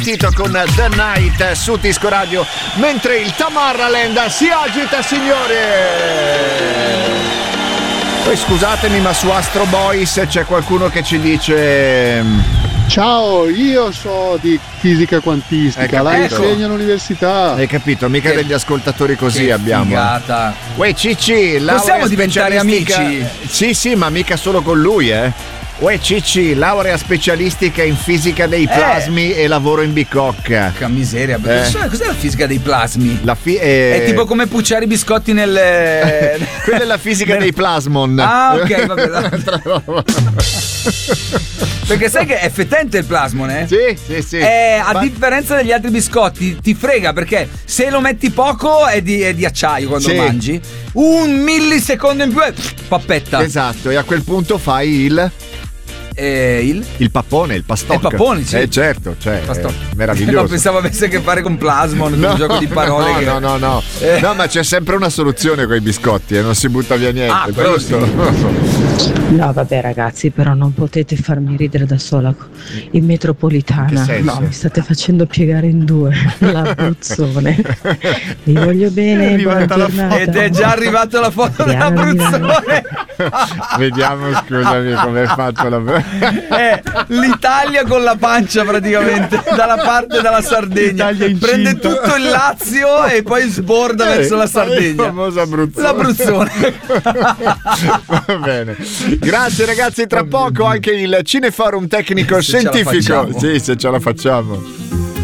Con The Night su Disco Radio, mentre il Tamarraland si agita, signore. Poi scusatemi, ma su Astro Boys c'è qualcuno che ci dice: ciao, io so di fisica quantistica, la insegno all'università. Hai capito? Mica degli ascoltatori così che abbiamo. Figata. Uè Cicci, possiamo diventare amici? Sì, ma mica solo con lui, Uè Cicci, laurea specialistica in fisica dei plasmi e lavoro in bicocca. Che miseria. Cos'è la fisica dei plasmi? È tipo come pucciare i biscotti nel... Quella è la fisica dei plasmon. Ah, ok, vabbè. Perché sai che è fetente il plasmone? Sì. A differenza degli altri biscotti, ti frega, perché se lo metti poco è di acciaio quando lo mangi. Un millisecondo in più è pappetta. Esatto, e a quel punto fai il pappone, il pastocco. Il pappone, sì. Certo, meraviglioso. No, pensavo avesse a che fare con plasmon, un gioco di parole. No. No, ma c'è sempre una soluzione con i biscotti e non si butta via niente. Quello sì. No, vabbè ragazzi, però non potete farmi ridere da sola in metropolitana. No, mi state facendo piegare in due. L'Abruzzone. Vi voglio bene, buona giornata. Ed è già arrivata la foto dell'Abruzzone. Vediamo, scusami, come è fatto l'Italia con la pancia praticamente dalla parte della Sardegna. Prende tutto il Lazio e poi sborda verso la Sardegna. Il famoso Abruzzone. L'Abruzzone. Va bene. Grazie ragazzi, tra poco anche il Cineforum tecnico scientifico. Sì, se ce la facciamo.